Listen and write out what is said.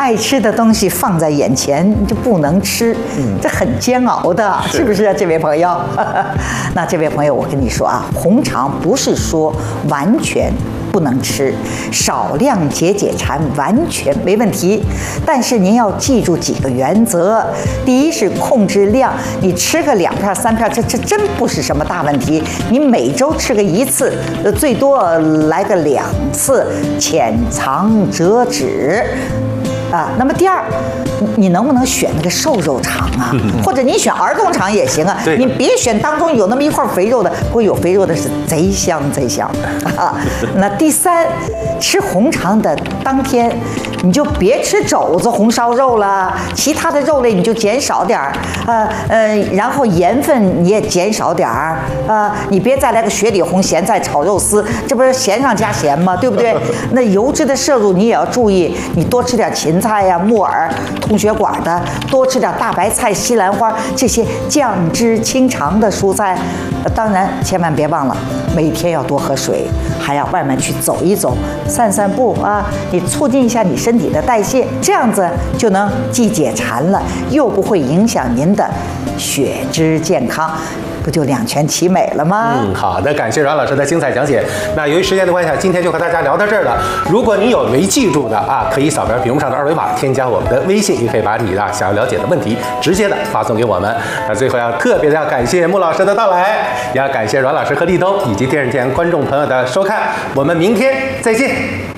爱吃的东西放在眼前就不能吃，这很煎熬的，是不是啊，这位朋友？那这位朋友，我跟你说啊，红肠不是说完全不能吃，少量解馋完全没问题。但是您要记住几个原则：第一是控制量，你吃个2片3片，这真不是什么大问题。你每周吃个1次，最多来个2次，浅尝辄止。那么第二，你能不能选那个瘦肉肠啊？或者你选儿童肠也行啊。你别选当中有那么一块肥肉的，不过有肥肉的是贼香贼香啊。那第三，吃红肠的当天，你就别吃肘子、红烧肉了，其他的肉类你就减少点儿，然后盐分你也减少点儿你别再来个雪里红咸菜炒肉丝，这不是咸上加咸吗？对不对？那油脂的摄入你也要注意，你多吃点芹菜呀、木耳、通血管的，多吃点大白菜、西兰花这些降脂清肠的蔬菜。当然，千万别忘了每天要多喝水，还要外面去走一走、散散步啊，你促进一下你身体的代谢，这样子就能既解馋了，又不会影响您的血脂健康。不就2全其美了吗？ 好的，感谢阮老师的精彩讲解。那由于时间的关系，今天就和大家聊到这儿了。如果你有没记住的可以扫描屏幕上的2维码，添加我们的微信，也可以把你想要了解的问题直接的发送给我们。那最后特别要感谢穆老师的到来，也要感谢阮老师和立冬以及电视前观众朋友的收看。我们明天再见。